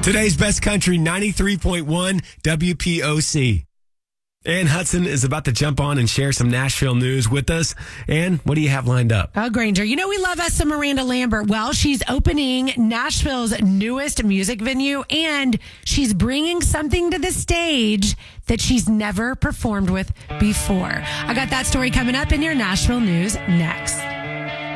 Today's best country, 93.1 WPOC. Ann Hudson is about to jump on and share some Nashville news with us. Ann, what do you have lined up? Oh, Granger, you know we love us some Miranda Lambert. Well, she's opening Nashville's newest music venue, and she's bringing something to the stage that she's never performed with before. I got that story coming up in your Nashville news next.